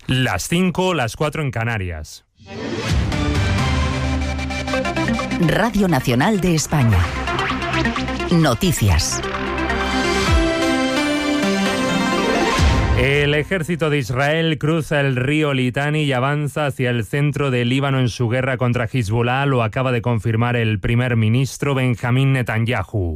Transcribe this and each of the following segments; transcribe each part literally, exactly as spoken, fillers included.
Las cinco, las cuatro en Canarias. Radio Nacional de España. Noticias. El ejército de Israel cruza el río Litani y avanza hacia el centro de Líbano en su guerra contra Hezbollah, lo acaba de confirmar el primer ministro Benjamín Netanyahu.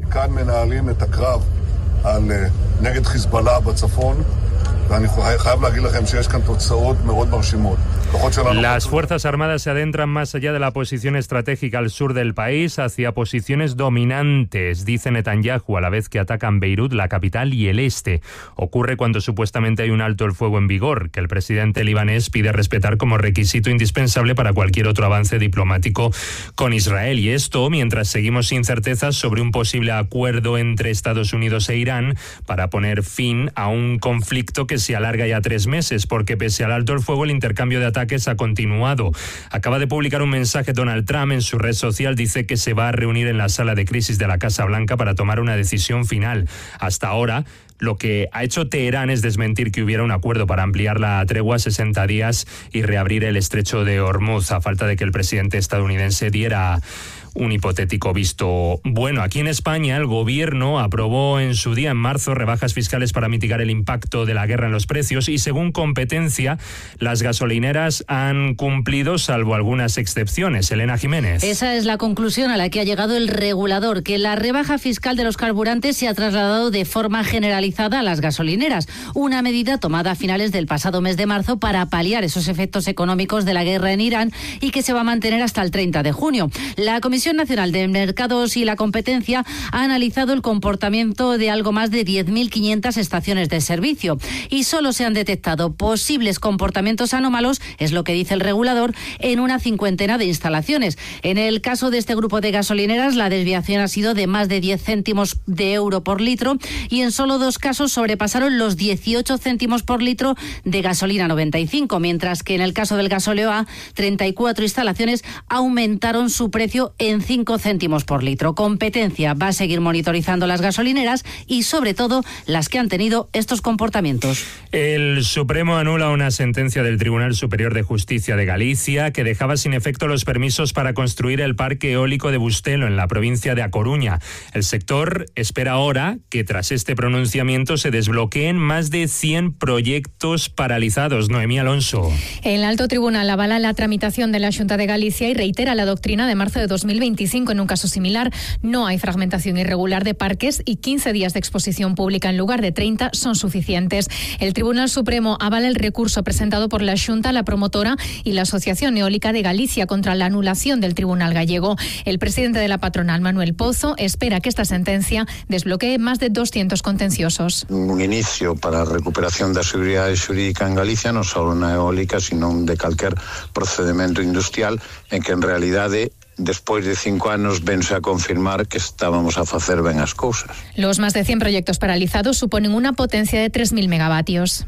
Las Fuerzas Armadas se adentran más allá de la posición estratégica al sur del país, hacia posiciones dominantes, dice Netanyahu, a la vez que atacan Beirut, la capital, y el este. Ocurre cuando supuestamente hay un alto el fuego en vigor, que el presidente libanés pide respetar como requisito indispensable para cualquier otro avance diplomático con Israel. Y esto mientras seguimos sin certezas sobre un posible acuerdo entre Estados Unidos e Irán para poner fin a un conflicto que se alarga ya tres meses, porque pese al alto el fuego, el intercambio de ataques ha continuado. Acaba de publicar un mensaje Donald Trump en su red social, dice que se va a reunir en la sala de crisis de la Casa Blanca para tomar una decisión final. Hasta ahora, lo que ha hecho Teherán es desmentir que hubiera un acuerdo para ampliar la tregua a sesenta días y reabrir el estrecho de Hormuz, a falta de que el presidente estadounidense diera un hipotético visto bueno. Aquí en España, el gobierno aprobó en su día, en marzo, rebajas fiscales para mitigar el impacto de la guerra en los precios y, según Competencia, las gasolineras han cumplido, salvo algunas excepciones. Elena Jiménez. Esa es la conclusión a la que ha llegado el regulador, que la rebaja fiscal de los carburantes se ha trasladado de forma generalizada a las gasolineras, una medida tomada a finales del pasado mes de marzo para paliar esos efectos económicos de la guerra en Irán y que se va a mantener hasta el treinta de junio. La Comisión Nacional de Mercados y la Competencia ha analizado el comportamiento de algo más de diez mil quinientas estaciones de servicio y solo se han detectado posibles comportamientos anómalos, es lo que dice el regulador, en una cincuentena de instalaciones. En el caso de este grupo de gasolineras, la desviación ha sido de más de diez céntimos de euro por litro y en solo dos casos sobrepasaron los dieciocho céntimos por litro de gasolina noventa y cinco, mientras que en el caso del gasóleo A, treinta y cuatro instalaciones aumentaron su precio en cinco céntimos por litro. Competencia va a seguir monitorizando las gasolineras y, sobre todo, las que han tenido estos comportamientos. El Supremo anula una sentencia del Tribunal Superior de Justicia de Galicia que dejaba sin efecto los permisos para construir el parque eólico de Bustelo en la provincia de A Coruña. El sector espera ahora que tras este pronunciamiento se desbloqueen más de cien proyectos paralizados. Noemí Alonso. El Alto Tribunal avala la tramitación de la Xunta de Galicia y reitera la doctrina de marzo de dos mil veinticinco. En un caso similar, no hay fragmentación irregular de parques y quince días de exposición pública en lugar de treinta son suficientes. El Tribunal Supremo avala el recurso presentado por la Xunta, la promotora y la Asociación Eólica de Galicia contra la anulación del Tribunal gallego. El presidente de la patronal, Manuel Pozo, espera que esta sentencia desbloquee más de doscientos contenciosos. Un inicio para a recuperación da seguridade xurídica en Galicia, non só na eólica, sino de calquer procedimento industrial en que en realidade despois de cinco anos vense a confirmar que estábamos a facer ben as cousas. Los más de cien proyectos paralizados suponen una potencia de tres mil megavatios.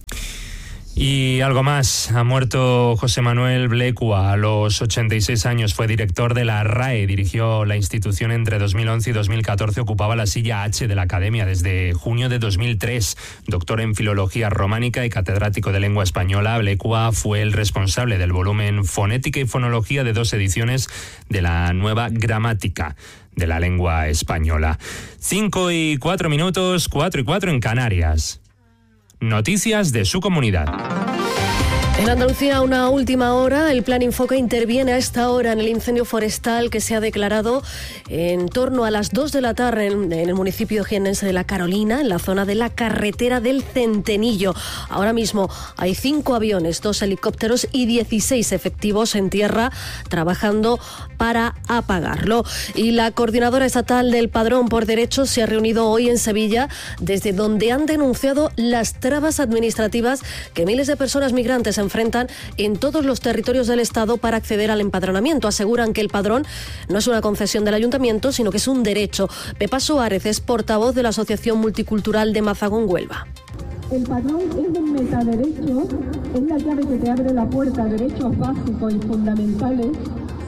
Y algo más, ha muerto José Manuel Blecua a los ochenta y seis años, fue director de la R A E, dirigió la institución entre dos mil once y dos mil catorce, ocupaba la silla H de la Academia desde junio de dos mil tres, doctor en Filología Románica y catedrático de Lengua Española. Blecua fue el responsable del volumen Fonética y Fonología de dos ediciones de la Nueva Gramática de la Lengua Española. Cinco y cuatro minutos, cuatro y cuatro en Canarias. Noticias de su comunidad. En Andalucía, una última hora, el Plan Infoca interviene a esta hora en el incendio forestal que se ha declarado en torno a las dos de la tarde en, en el municipio jiennense de La Carolina, en la zona de la carretera del Centenillo. Ahora mismo hay cinco aviones, dos helicópteros y dieciséis efectivos en tierra trabajando para apagarlo. Y la Coordinadora Estatal del Padrón por Derechos se ha reunido hoy en Sevilla, desde donde han denunciado las trabas administrativas que miles de personas migrantes enfrentan en todos los territorios del Estado para acceder al empadronamiento. Aseguran que el padrón no es una concesión del Ayuntamiento, sino que es un derecho. Pepa Suárez es portavoz de la Asociación Multicultural de Mazagón, Huelva. El padrón es un metaderecho, es la llave que te abre la puerta a derechos básicos y fundamentales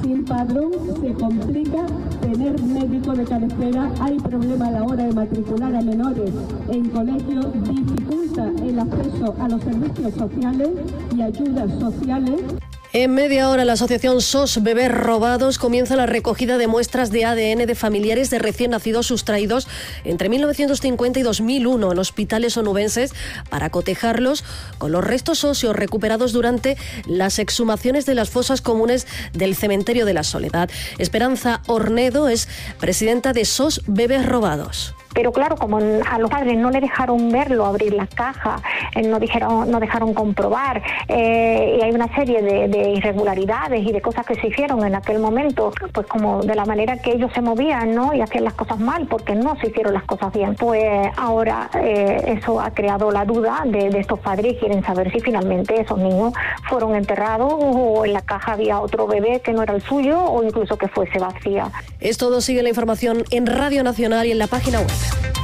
Sin padrón se complica tener médico de cabecera, hay problema a la hora de matricular a menores en colegios, dificulta el acceso a los servicios sociales y ayudas sociales. En media hora, la asociación S O S Bebés Robados comienza la recogida de muestras de A D N de familiares de recién nacidos sustraídos entre mil novecientos cincuenta y dos mil uno en hospitales onubenses para cotejarlos con los restos óseos recuperados durante las exhumaciones de las fosas comunes del cementerio de la Soledad. Esperanza Ornedo es presidenta de S O S Bebés Robados. Pero claro, como a los padres no le dejaron verlo, abrir las cajas, eh, no, dijeron, no dejaron comprobar, eh, y hay una serie de, de irregularidades y de cosas que se hicieron en aquel momento, pues como de la manera que ellos se movían, ¿no? Y hacían las cosas mal, porque no se hicieron las cosas bien. Pues ahora eh, eso ha creado la duda de, de estos padres y quieren saber si finalmente esos niños fueron enterrados o en la caja había otro bebé que no era el suyo o incluso que fuese vacía. Es todo, sigue la información en Radio Nacional y en la página web.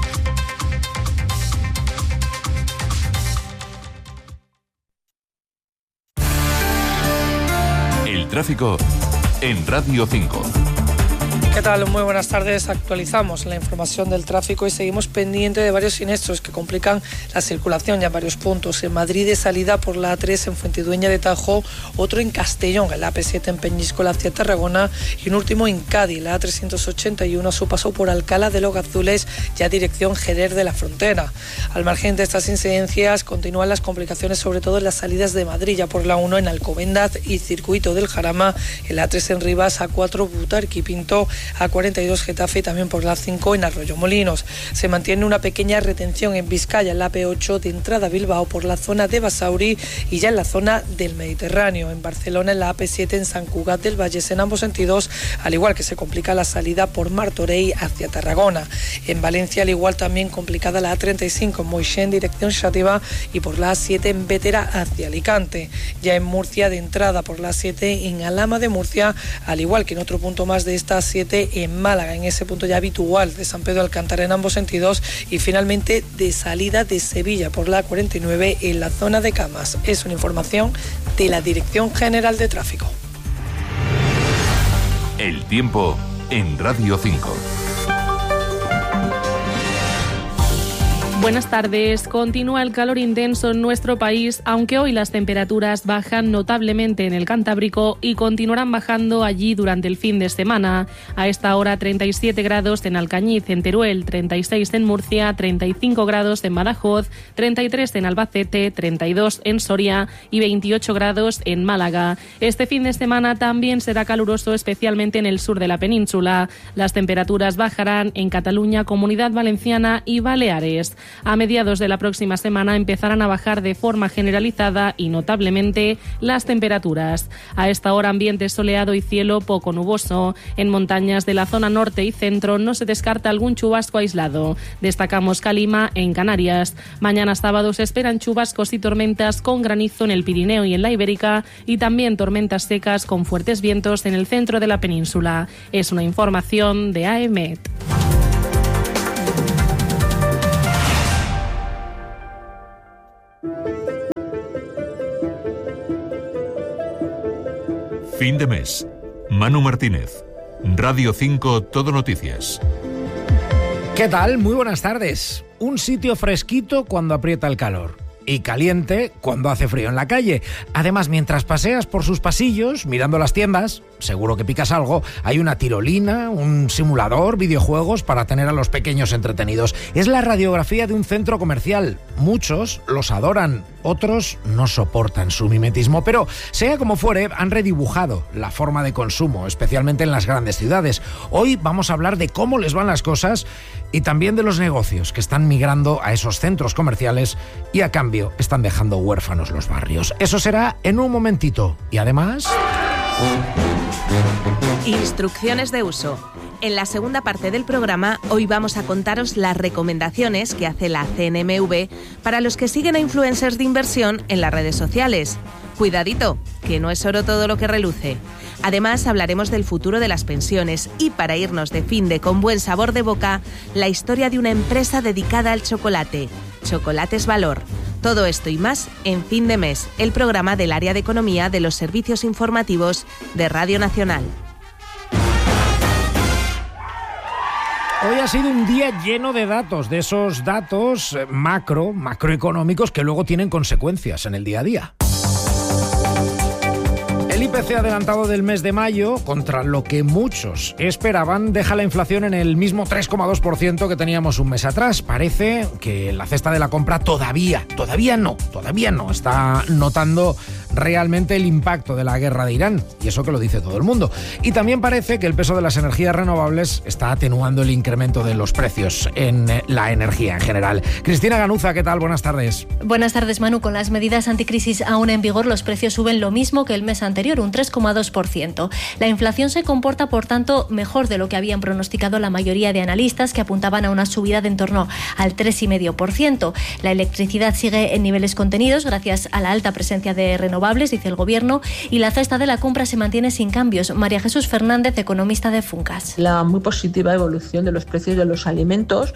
El tráfico en Radio cinco. ¿Qué tal? Muy buenas tardes. Actualizamos la información del tráfico y seguimos pendiente de varios siniestros que complican la circulación ya en varios puntos. En Madrid, de salida por la A tres en Fuentidueña de Tajo, otro en Castellón, en la A P siete en Peñíscola hacia Tarragona y un último en Cádiz, la A trescientos ochenta y uno a su paso por Alcalá de los Gazules, ya dirección Jerez de la Frontera. Al margen de estas incidencias, continúan las complicaciones, sobre todo en las salidas de Madrid, ya por la uno en Alcobendas y Circuito del Jarama, en la A tres en Rivas, A cuatro Butarque y Pinto, A cuarenta y dos Getafe y también por la A cinco en Arroyomolinos. Se mantiene una pequeña retención en Vizcaya, en la A P ocho de entrada a Bilbao por la zona de Basauri y ya en la zona del Mediterráneo. En Barcelona, en la A P siete en Sant Cugat del Vallès en ambos sentidos, al igual que se complica la salida por Martorell hacia Tarragona. En Valencia, al igual, también complicada la A treinta y cinco en Moixent dirección Xàtiva y por la A siete en Bétera hacia Alicante. Ya en Murcia, de entrada por la A siete en Alhama de Murcia, al igual que en otro punto más de esta A siete en Málaga, en ese punto ya habitual de San Pedro Alcántara en ambos sentidos, y finalmente de salida de Sevilla por la A cuarenta y nueve en la zona de Camas. Es una información de la Dirección General de Tráfico. El tiempo en Radio cinco. Buenas tardes. Continúa el calor intenso en nuestro país, aunque hoy las temperaturas bajan notablemente en el Cantábrico y continuarán bajando allí durante el fin de semana. A esta hora treinta y siete grados en Alcañiz, en Teruel, treinta y seis en Murcia, treinta y cinco grados en Badajoz, treinta y tres en Albacete, treinta y dos en Soria y veintiocho grados en Málaga. Este fin de semana también será caluroso, especialmente en el sur de la península. Las temperaturas bajarán en Cataluña, Comunidad Valenciana y Baleares. A mediados de la próxima semana empezarán a bajar de forma generalizada y notablemente las temperaturas. A esta hora, ambiente soleado y cielo poco nuboso. En montañas de la zona norte y centro no se descarta algún chubasco aislado. Destacamos Calima en Canarias. Mañana sábado se esperan chubascos y tormentas con granizo en el Pirineo y en la Ibérica y también tormentas secas con fuertes vientos en el centro de la península. Es una información de A E M E T. Fin de mes. Manu Martínez. Radio cinco Todo Noticias. ¿Qué tal? Muy buenas tardes. Un sitio fresquito cuando aprieta el calor y caliente cuando hace frío en la calle. Además, mientras paseas por sus pasillos, mirando las tiendas, seguro que picas algo, hay una tirolina, un simulador, videojuegos para tener a los pequeños entretenidos. Es la radiografía de un centro comercial. Muchos los adoran, otros no soportan su mimetismo, pero sea como fuere, han redibujado la forma de consumo, especialmente en las grandes ciudades. Hoy vamos a hablar de cómo les van las cosas y también de los negocios que están migrando a esos centros comerciales y a cambio están dejando huérfanos los barrios. Eso será en un momentito. Y además... Instrucciones de uso. En la segunda parte del programa, hoy vamos a contaros las recomendaciones que hace la C N M V para los que siguen a influencers de inversión en las redes sociales. Cuidadito, que no es oro todo lo que reluce. Además, hablaremos del futuro de las pensiones y, para irnos de finde con buen sabor de boca, la historia de una empresa dedicada al chocolate, Chocolates Valor. Todo esto y más en Fin de Mes, el programa del área de economía de los servicios informativos de Radio Nacional. Hoy ha sido un día lleno de datos, de esos datos macro, macroeconómicos que luego tienen consecuencias en el día a día. El I P C adelantado del mes de mayo, contra lo que muchos esperaban, deja la inflación en el mismo tres coma dos por ciento que teníamos un mes atrás. Parece que la cesta de la compra todavía, todavía no, todavía no está notando realmente el impacto de la guerra de Irán, y eso que lo dice todo el mundo. Y también parece que el peso de las energías renovables está atenuando el incremento de los precios en la energía en general. Cristina Ganuza, ¿qué tal? Buenas tardes. Buenas tardes, Manu. Con las medidas anticrisis aún en vigor, los precios suben lo mismo que el mes anterior, un tres coma dos por ciento. La inflación se comporta, por tanto, mejor de lo que habían pronosticado la mayoría de analistas, que apuntaban a una subida de en torno al tres coma cinco por ciento. La electricidad sigue en niveles contenidos gracias a la alta presencia de renovables, dice el Gobierno, y la cesta de la compra se mantiene sin cambios. María Jesús Fernández, economista de Funcas. La muy positiva evolución de los precios de los alimentos,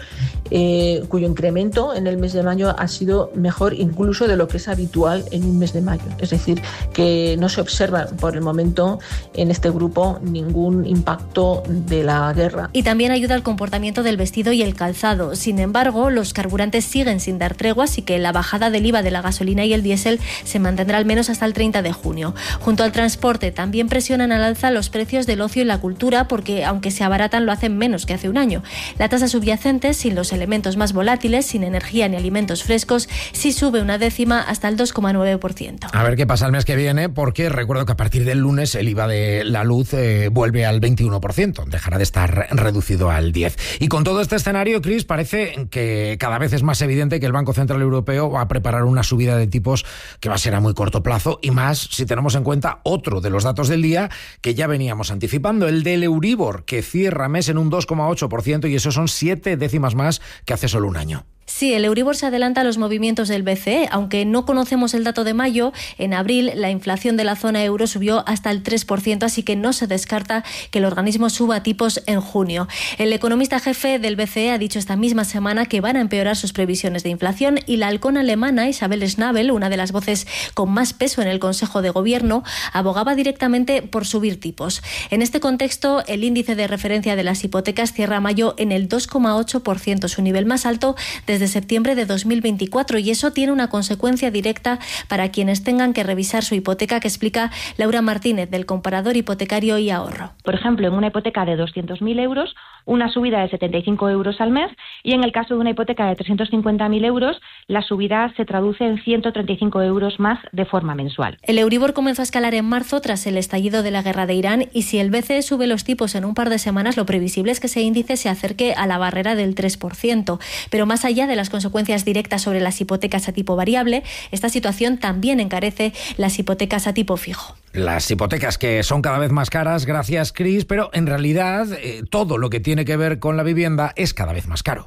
eh, cuyo incremento en el mes de mayo ha sido mejor incluso de lo que es habitual en un mes de mayo. Es decir, que no se observa por el momento en este grupo ningún impacto de la guerra. Y también ayuda al comportamiento del vestido y el calzado. Sin embargo, los carburantes siguen sin dar tregua, así que la bajada del I V A de la gasolina y el diésel se mantendrá al menos hasta el treinta de junio. Junto al transporte, también presionan al alza los precios del ocio y la cultura, porque aunque se abaratan, lo hacen menos que hace un año. La tasa subyacente, sin los elementos más volátiles, sin energía ni alimentos frescos, sí sube una décima hasta el dos coma nueve por ciento. A ver qué pasa el mes que viene, porque recuerdo que a partir del lunes el I V A de la luz eh, vuelve al veintiuno por ciento, dejará de estar reducido al diez por ciento. Y con todo este escenario, Cris, parece que cada vez es más evidente que el Banco Central Europeo va a preparar una subida de tipos que va a ser a muy corto plazo, y más si tenemos en cuenta otro de los datos del día que ya veníamos anticipando, el del Euribor, que cierra mes en un dos coma ocho por ciento, y eso son siete décimas más que hace solo un año. Sí, el Euribor se adelanta a los movimientos del B C E. Aunque no conocemos el dato de mayo, en abril la inflación de la zona euro subió hasta el tres por ciento, así que no se descarta que el organismo suba tipos en junio. El economista jefe del B C E ha dicho esta misma semana que van a empeorar sus previsiones de inflación, y la halcón alemana Isabel Schnabel, una de las voces con más peso en el Consejo de Gobierno, abogaba directamente por subir tipos. En este contexto, el índice de referencia de las hipotecas cierra mayo en el dos coma ocho por ciento, su nivel más alto desde desde septiembre de dos mil veinticuatro, y eso tiene una consecuencia directa para quienes tengan que revisar su hipoteca, que explica Laura Martínez, del Comparador Hipotecario y Ahorro. Por ejemplo, en una hipoteca de doscientos mil euros, una subida de setenta y cinco euros al mes, y en el caso de una hipoteca de trescientos cincuenta mil euros, la subida se traduce en ciento treinta y cinco euros más de forma mensual. El Euribor comenzó a escalar en marzo tras el estallido de la guerra de Irán, y si el B C E sube los tipos en un par de semanas, lo previsible es que ese índice se acerque a la barrera del tres por ciento. Pero más allá de las consecuencias directas sobre las hipotecas a tipo variable, esta situación también encarece las hipotecas a tipo fijo. Las hipotecas que son cada vez más caras, gracias, Cris, pero en realidad eh, todo lo que tiene que ver con la vivienda es cada vez más caro.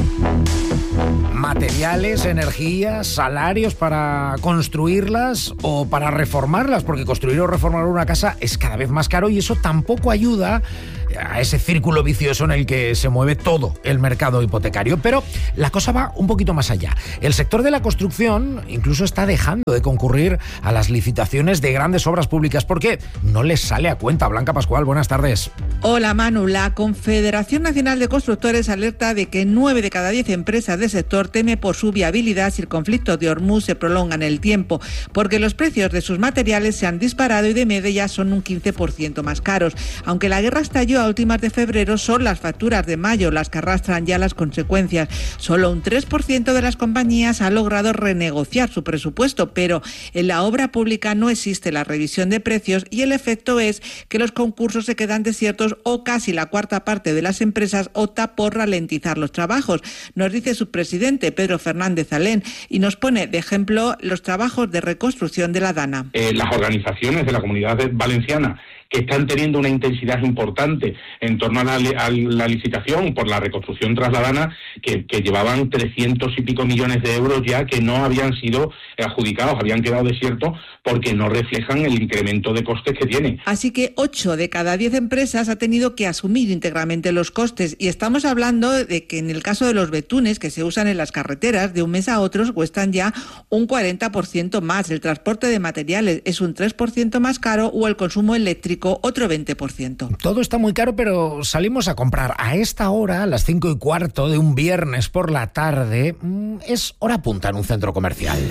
Materiales, energías, salarios para construirlas o para reformarlas, porque construir o reformar una casa es cada vez más caro, y eso tampoco ayuda a ese círculo vicioso en el que se mueve todo el mercado hipotecario. Pero la cosa va un poquito más allá. El sector de la construcción incluso está dejando de concurrir a las licitaciones de grandes obras públicas porque no les sale a cuenta. Blanca Pascual, buenas tardes. Hola, Manu. La Confederación Nacional de Constructores alerta de que nueve de cada diez empresas del sector teme por su viabilidad si el conflicto de Hormuz se prolonga en el tiempo, porque los precios de sus materiales se han disparado y de media ya son un quince por ciento más caros. Aunque la guerra estalló a últimas de febrero, son las facturas de mayo las que arrastran ya las consecuencias. Solo un tres por ciento de las compañías ha logrado renegociar su presupuesto, pero en la obra pública no existe la revisión de precios, y el efecto es que los concursos se quedan desiertos, o casi la cuarta parte de las empresas opta por ralentizar los trabajos. Nos dice su presidente, Pedro Fernández Alén, y nos pone de ejemplo los trabajos de reconstrucción de la Dana. Eh, las organizaciones de la Comunidad Valenciana, que están teniendo una intensidad importante en torno a la, a la licitación por la reconstrucción tras la Dana, que, que llevaban trescientos y pico millones de euros ya que no habían sido adjudicados, habían quedado desiertos porque no reflejan el incremento de costes que tiene. Así que ocho de cada diez empresas ha tenido que asumir íntegramente los costes, y estamos hablando de que en el caso de los betunes que se usan en las carreteras, de un mes a otro cuestan ya un cuarenta por ciento más. El transporte de materiales es un tres por ciento más caro, o el consumo eléctrico energético otro veinte por ciento. Todo está muy caro, pero salimos a comprar a esta hora, a las cinco y cuarto de un viernes por la tarde. Es hora punta en un centro comercial.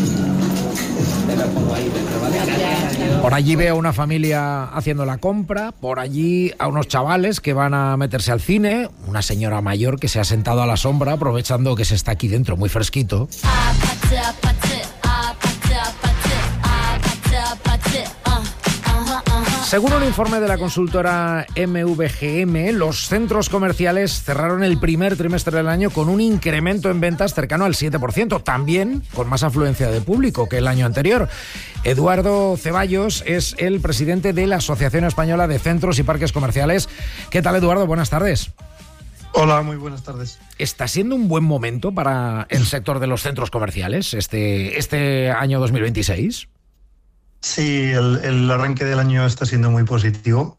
Por allí veo a una familia haciendo la compra, por allí a unos chavales que van a meterse al cine, una señora mayor que se ha sentado a la sombra aprovechando que se está aquí dentro muy fresquito. Según un informe de la consultora M V G M, los centros comerciales cerraron el primer trimestre del año con un incremento en ventas cercano al siete por ciento, también con más afluencia de público que el año anterior. Eduardo Ceballos es el presidente de la Asociación Española de Centros y Parques Comerciales. ¿Qué tal, Eduardo? Buenas tardes. Hola, muy buenas tardes. ¿Está siendo un buen momento para el sector de los centros comerciales este, este año dos mil veintiséis? Sí, el, el arranque del año está siendo muy positivo.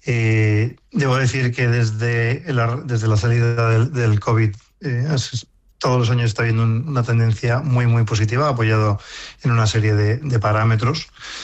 Eh, debo decir que desde, el, desde la salida del, del COVID, eh, todos los años está habiendo un, una tendencia muy, muy positiva, apoyado en una serie de, de parámetros.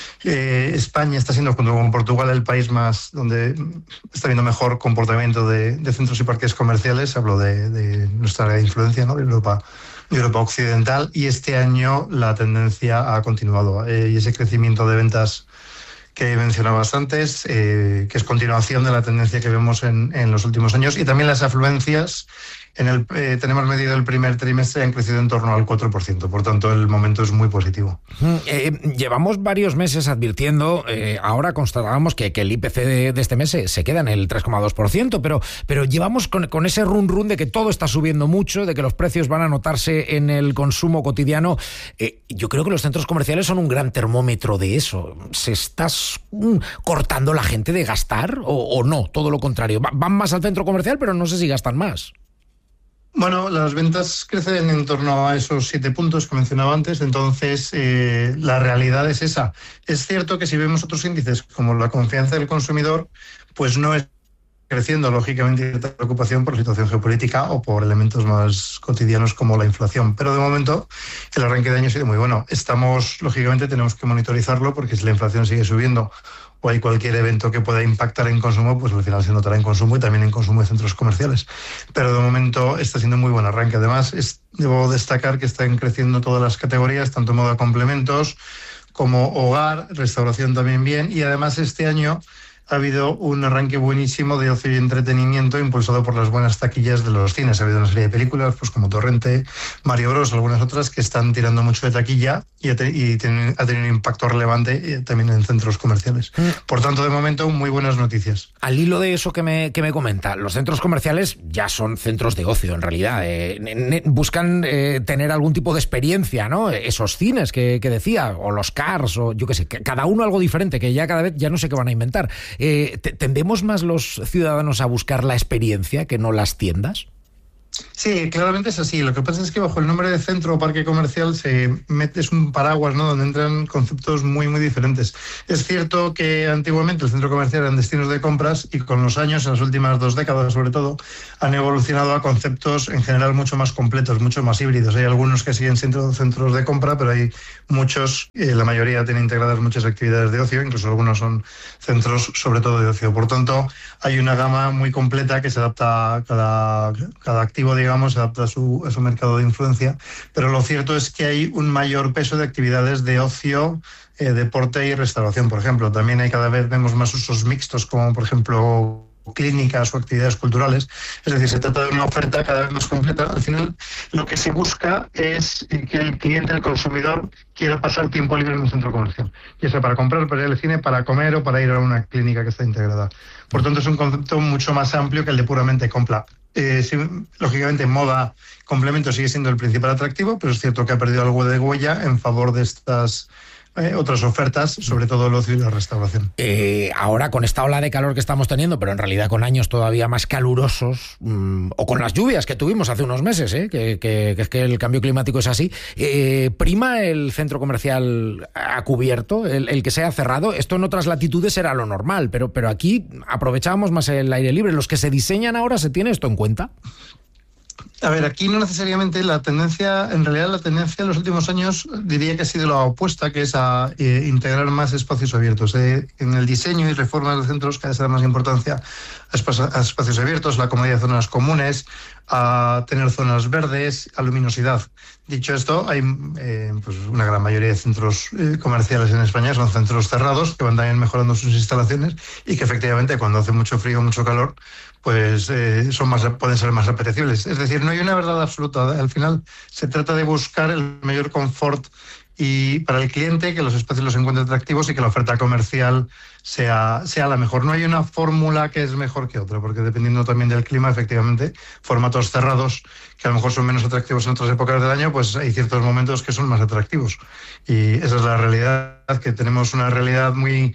Eh, España está siendo, junto con Portugal, el país más donde está habiendo mejor comportamiento de, de centros y parques comerciales. Hablo de, de nuestra área de influencia, ¿no? de Europa. de Europa Occidental, y este año la tendencia ha continuado. Eh, y ese crecimiento de ventas que mencionabas antes, eh, que es continuación de la tendencia que vemos en, en los últimos años, y también las afluencias. En el, eh, tenemos medido el primer trimestre, han crecido en torno al cuatro por ciento, por tanto el momento es muy positivo. Eh, llevamos varios meses advirtiendo, eh, ahora constatábamos que, que el I P C de, de este mes se, se queda en el tres coma dos por ciento, pero, pero llevamos con, con ese run run de que todo está subiendo mucho, de que los precios van a notarse en el consumo cotidiano. Eh, yo creo que los centros comerciales son un gran termómetro de eso. ¿Se está mm, cortando la gente de gastar o, o no? Todo lo contrario. Van más al centro comercial, pero no sé si gastan más. Bueno, las ventas crecen en torno a esos siete puntos que mencionaba antes, entonces eh, la realidad es esa. Es cierto que si vemos otros índices como la confianza del consumidor, pues no es creciendo, lógicamente, cierta preocupación por la situación geopolítica o por elementos más cotidianos como la inflación. Pero de momento el arranque de año ha sido muy bueno. Estamos, lógicamente, tenemos que monitorizarlo porque si la inflación sigue subiendo o hay cualquier evento que pueda impactar en consumo, pues al final se notará en consumo y también en consumo de centros comerciales. Pero de momento está siendo un muy buen arranque. Además, es, debo destacar que están creciendo todas las categorías, tanto moda complementos como hogar, restauración también bien, y además este año ha habido un arranque buenísimo de ocio y entretenimiento impulsado por las buenas taquillas de los cines. Ha habido una serie de películas, pues como Torrente, Mario Bros, algunas otras que están tirando mucho de taquilla y ha, te, y ten, ha tenido un impacto relevante también en centros comerciales. Mm. Por tanto, de momento, muy buenas noticias. Al hilo de eso que me, que me comenta, los centros comerciales ya son centros de ocio, en realidad. Eh, buscan eh, tener algún tipo de experiencia, ¿no? Esos cines que, que decía, o los cars, o yo qué sé, cada uno algo diferente, que ya cada vez ya no sé qué van a inventar. Eh, ¿Tendemos más los ciudadanos a buscar la experiencia que no las tiendas? Sí, claramente es así. Lo que pasa es que bajo el nombre de centro o parque comercial se mete es un paraguas, ¿no?, donde entran conceptos muy, muy diferentes. Es cierto que antiguamente el centro comercial eran destinos de compras y con los años, en las últimas dos décadas sobre todo, han evolucionado a conceptos en general mucho más completos, mucho más híbridos. Hay algunos que siguen siendo centros de compra, pero hay muchos, eh, la mayoría tienen integradas muchas actividades de ocio, incluso algunos son centros sobre todo de ocio. Por tanto, hay una gama muy completa que se adapta a cada, cada activo, digamos, se adapta a su, a su mercado de influencia, pero lo cierto es que hay un mayor peso de actividades de ocio, eh, deporte y restauración, por ejemplo. También hay cada vez vemos más usos mixtos, como por ejemplo clínicas o actividades culturales. Es decir, se trata de una oferta cada vez más completa. Al final, lo que se busca es que el cliente, el consumidor, quiera pasar tiempo libre en un centro comercial, ya sea para comprar, para ir al cine, para comer o para ir a una clínica que está integrada. Por tanto, es un concepto mucho más amplio que el de puramente compra. Eh, sí, lógicamente, moda complemento sigue siendo el principal atractivo, pero es cierto que ha perdido algo de huella en favor de estas eh, otras ofertas, sobre todo el ocio y la restauración. Eh, ahora, con esta ola de calor que estamos teniendo, pero en realidad con años todavía más calurosos, mmm, o con las lluvias que tuvimos hace unos meses, ¿eh? que, que, que es que el cambio climático es así, eh, ¿prima el centro comercial a cubierto, el, el que sea cerrado? Esto en otras latitudes era lo normal, pero, pero aquí aprovechábamos más el aire libre. ¿Los que se diseñan ahora se tiene esto en cuenta? A ver, aquí no necesariamente la tendencia, en realidad la tendencia en los últimos años diría que ha sido la opuesta, que es a eh, integrar más espacios abiertos. Eh, en el diseño y reformas de centros cada vez da más importancia a, espa- a espacios abiertos, la comodidad de zonas comunes, a tener zonas verdes, a luminosidad. Dicho esto, hay eh, pues una gran mayoría de centros eh, comerciales en España son centros cerrados que van también mejorando sus instalaciones y que efectivamente cuando hace mucho frío o mucho calor pues eh, son más, pueden ser más apetecibles. Es decir, no hay una verdad absoluta. Al final se trata de buscar el mayor confort y para el cliente, que los espacios los encuentre atractivos y que la oferta comercial sea, sea la mejor. No hay una fórmula que es mejor que otra, porque dependiendo también del clima, efectivamente, formatos cerrados que a lo mejor son menos atractivos en otras épocas del año, pues hay ciertos momentos que son más atractivos. Y esa es la realidad, que tenemos una realidad muy...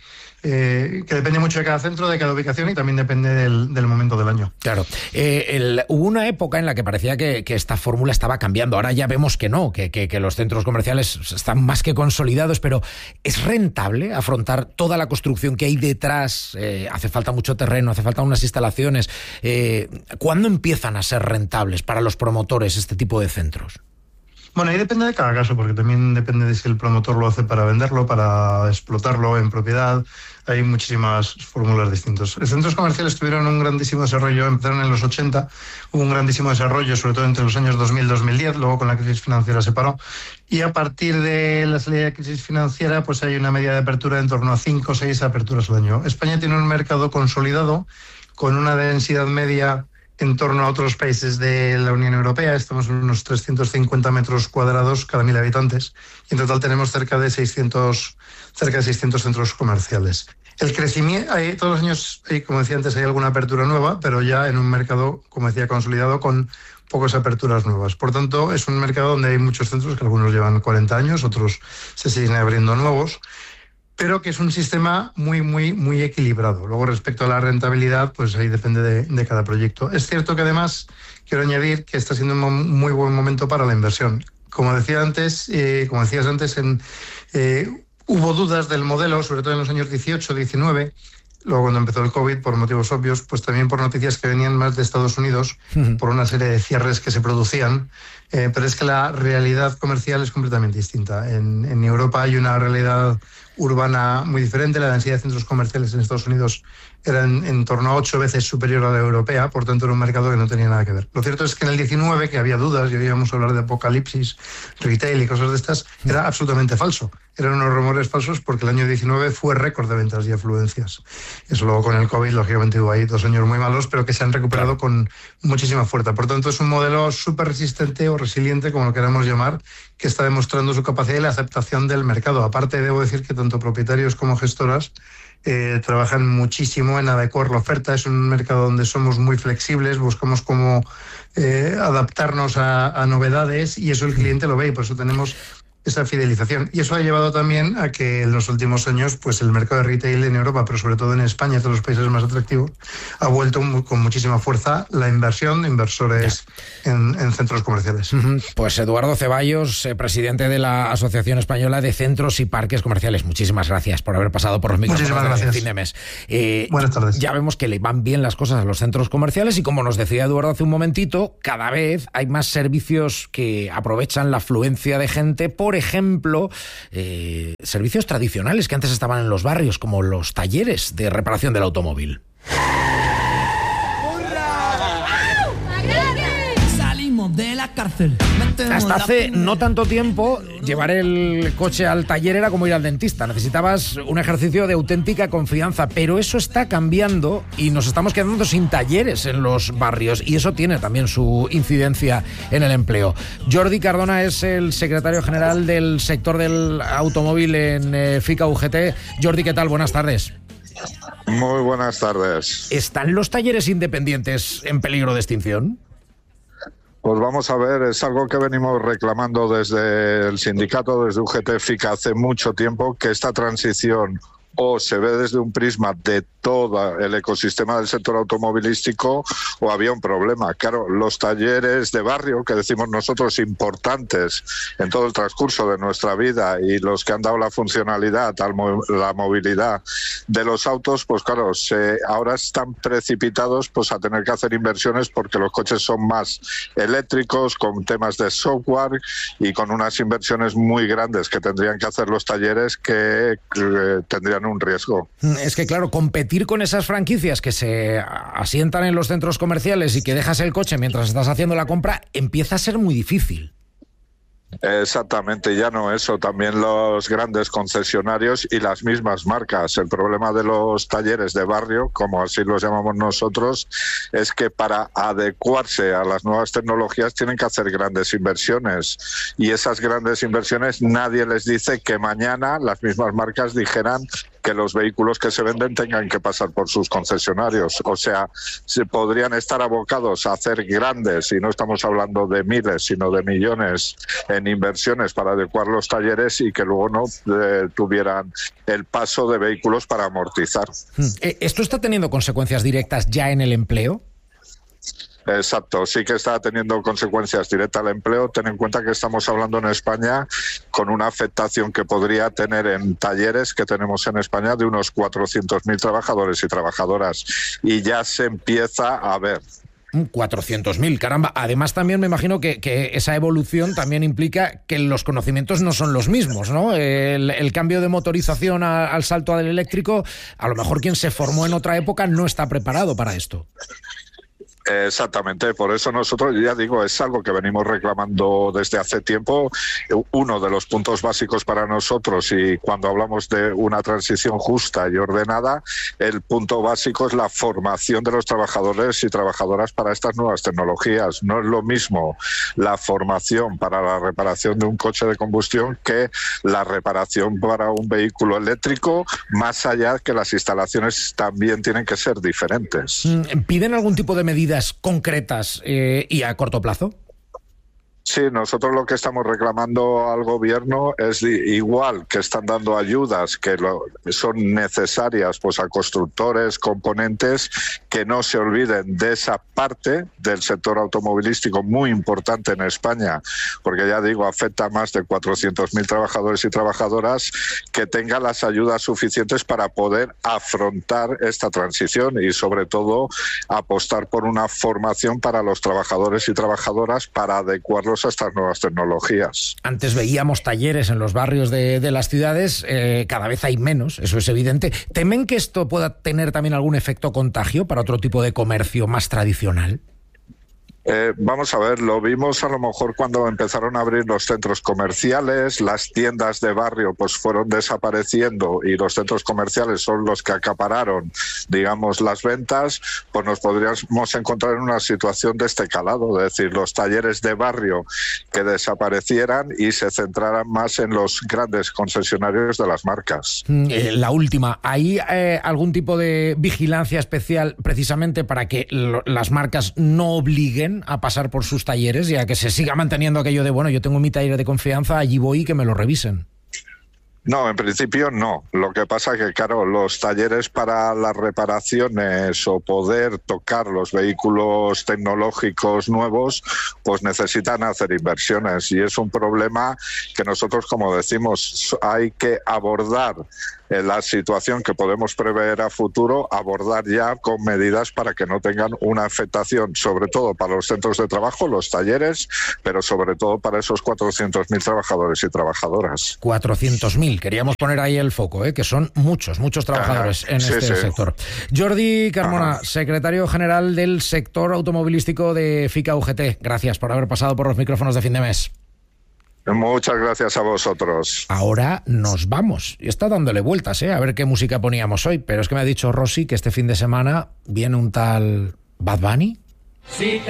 Eh, que depende mucho de cada centro, de cada ubicación y también depende del, del momento del año. Claro. Eh, el, hubo una época en la que parecía que, que esta fórmula estaba cambiando. Ahora ya vemos que no, que, que, que los centros comerciales están más que consolidados, pero ¿es rentable afrontar toda la construcción que hay detrás? Eh, hace falta mucho terreno, hace falta unas instalaciones. Eh, ¿Cuándo empiezan a ser rentables para los promotores este tipo de centros? Bueno, ahí depende de cada caso, porque también depende de si el promotor lo hace para venderlo, para explotarlo en propiedad. Hay muchísimas fórmulas distintas. Los centros comerciales tuvieron un grandísimo desarrollo, empezaron en los ochenta, hubo un grandísimo desarrollo, sobre todo entre los años dos mil y dos mil diez, luego con la crisis financiera se paró. Y a partir de la salida de la crisis financiera, pues hay una media de apertura de en torno a cinco o seis aperturas al año. España tiene un mercado consolidado, con una densidad media en torno a otros países de la Unión Europea. Estamos en unos trescientos cincuenta metros cuadrados cada mil habitantes y en total tenemos cerca de seiscientos, cerca de seiscientos centros comerciales. El crecimiento, hay, todos los años, hay, como decía antes, hay alguna apertura nueva, pero ya en un mercado, como decía, consolidado con pocas aperturas nuevas. Por tanto, es un mercado donde hay muchos centros, que algunos llevan cuarenta años, otros se siguen abriendo nuevos, pero que es un sistema muy, muy, muy equilibrado. Luego, respecto a la rentabilidad, pues ahí depende de, de cada proyecto. Es cierto que además quiero añadir que está siendo un muy buen momento para la inversión. Como decía antes, eh, como decías antes, en, eh, hubo dudas del modelo, sobre todo en los años dieciocho, diecinueve, luego cuando empezó el COVID, por motivos obvios, pues también por noticias que venían más de Estados Unidos, uh-huh. por una serie de cierres que se producían, eh, pero es que la realidad comercial es completamente distinta. En, en Europa hay una realidad urbana muy diferente, la densidad de centros comerciales en Estados Unidos era en, en torno a ocho veces superior a la europea, por tanto era un mercado que no tenía nada que ver. Lo cierto es que en el diecinueve, que había dudas y oíamos hablar de apocalipsis, retail y cosas de estas, era absolutamente falso. Eran unos rumores falsos porque el año diecinueve fue récord de ventas y afluencias. Eso luego con el COVID, lógicamente hubo ahí dos años muy malos, pero que se han recuperado con muchísima fuerza. Por tanto, es un modelo súper resistente o resiliente, como lo queramos llamar, que está demostrando su capacidad y la aceptación del mercado. Aparte, debo decir que tanto propietarios como gestoras eh, trabajan muchísimo en adecuar la oferta. Es un mercado donde somos muy flexibles, buscamos cómo eh, adaptarnos a, a novedades y eso el cliente lo ve y por eso tenemos esa fidelización. Y eso ha llevado también a que en los últimos años pues el mercado de retail en Europa, pero sobre todo en España, todos los países más atractivos, ha vuelto muy, con muchísima fuerza la inversión de inversores en, en centros comerciales. Pues Eduardo Ceballos, eh, presidente de la Asociación Española de Centros y Parques Comerciales. Muchísimas gracias por haber pasado por los micrófonos de Cinemes. Eh, Buenas tardes. Ya vemos que le van bien las cosas a los centros comerciales y como nos decía Eduardo hace un momentito, cada vez hay más servicios que aprovechan la afluencia de gente. Por ejemplo, eh, servicios tradicionales que antes estaban en los barrios, como los talleres de reparación del automóvil. Salimos de la cárcel. Hasta hace no tanto tiempo, llevar el coche al taller era como ir al dentista. Necesitabas un ejercicio de auténtica confianza, pero eso está cambiando y nos estamos quedando sin talleres en los barrios y eso tiene también su incidencia en el empleo. Jordi Cardona es el secretario general del sector del automóvil en eh, FICA U G T. Jordi, ¿qué tal? Buenas tardes. Muy buenas tardes. ¿Están los talleres independientes en peligro de extinción? Pues vamos a ver, es algo que venimos reclamando desde el sindicato, desde U G T FICA hace mucho tiempo, que esta transición o se ve desde un prisma de todo el ecosistema del sector automovilístico, o había un problema. Claro, los talleres de barrio, que decimos nosotros importantes en todo el transcurso de nuestra vida y los que han dado la funcionalidad, la movilidad de los autos, pues claro, se, ahora están precipitados pues a tener que hacer inversiones porque los coches son más eléctricos, con temas de software y con unas inversiones muy grandes que tendrían que hacer los talleres que eh, tendrían un riesgo. Es que claro, competir con esas franquicias que se asientan en los centros comerciales y que dejas el coche mientras estás haciendo la compra empieza a ser muy difícil. Exactamente, ya no eso, también los grandes concesionarios y las mismas marcas. El problema de los talleres de barrio, como así los llamamos nosotros, es que para adecuarse a las nuevas tecnologías tienen que hacer grandes inversiones, y esas grandes inversiones nadie les dice que mañana las mismas marcas dijeran que los vehículos que se venden tengan que pasar por sus concesionarios. O sea, se podrían estar abocados a hacer grandes, y no estamos hablando de miles, sino de millones en inversiones para adecuar los talleres, y que luego no eh, tuvieran el paso de vehículos para amortizar. ¿Esto está teniendo consecuencias directas ya en el empleo? Exacto, sí que está teniendo consecuencias directas al empleo. Ten en cuenta que estamos hablando en España con una afectación que podría tener en talleres que tenemos en España de unos cuatrocientos mil trabajadores y trabajadoras, y ya se empieza a ver. cuatrocientos mil, caramba. Además también me imagino que, que esa evolución también implica que los conocimientos no son los mismos, ¿no? El, el cambio de motorización a, al salto al eléctrico, a lo mejor quien se formó en otra época no está preparado para esto. Exactamente, por eso nosotros, ya digo, es algo que venimos reclamando desde hace tiempo. Uno de los puntos básicos para nosotros, y cuando hablamos de una transición justa y ordenada, el punto básico es la formación de los trabajadores y trabajadoras para estas nuevas tecnologías. No es lo mismo la formación para la reparación de un coche de combustión que la reparación para un vehículo eléctrico, más allá que las instalaciones también tienen que ser diferentes. ¿Piden algún tipo de medidas concretas eh, y a corto plazo? Sí, nosotros lo que estamos reclamando al gobierno es igual que están dando ayudas que lo, son necesarias pues a constructores, componentes, que no se olviden de esa parte del sector automovilístico muy importante en España, porque ya digo, afecta a más de cuatrocientos mil trabajadores y trabajadoras, que tengan las ayudas suficientes para poder afrontar esta transición y sobre todo apostar por una formación para los trabajadores y trabajadoras para adecuarlos a estas nuevas tecnologías. Antes veíamos talleres en los barrios de, de las ciudades, eh, cada vez hay menos, eso es evidente. ¿Temen que esto pueda tener también algún efecto contagio para otro tipo de comercio más tradicional? Eh, vamos a ver, lo vimos a lo mejor cuando empezaron a abrir los centros comerciales, las tiendas de barrio pues fueron desapareciendo y los centros comerciales son los que acapararon, digamos, las ventas, pues nos podríamos encontrar en una situación de este calado, es decir, los talleres de barrio que desaparecieran y se centraran más en los grandes concesionarios de las marcas. Eh, la última, ¿hay eh, algún tipo de vigilancia especial precisamente para que lo, las marcas no obliguen a pasar por sus talleres y a que se siga manteniendo aquello de, bueno, yo tengo mi taller de confianza, allí voy y que me lo revisen? No, en principio no. Lo que pasa es que, claro, los talleres para las reparaciones o poder tocar los vehículos tecnológicos nuevos, pues necesitan hacer inversiones, y es un problema que nosotros, como decimos, hay que abordar en la situación que podemos prever a futuro, abordar ya con medidas para que no tengan una afectación, sobre todo para los centros de trabajo, los talleres, pero sobre todo para esos cuatrocientos mil trabajadores y trabajadoras. cuatrocientos mil, queríamos poner ahí el foco, ¿eh? Que son muchos, muchos trabajadores Ajá, en sí, este sí. sector. Jordi Carmona, Ajá. secretario general del sector automovilístico de FICA U G T, gracias por haber pasado por los micrófonos de fin de mes. Muchas gracias a vosotros. Ahora nos vamos. Y está dándole vueltas, ¿eh? A ver qué música poníamos hoy. Pero es que me ha dicho Rosy que este fin de semana viene un tal Bad Bunny. Sí.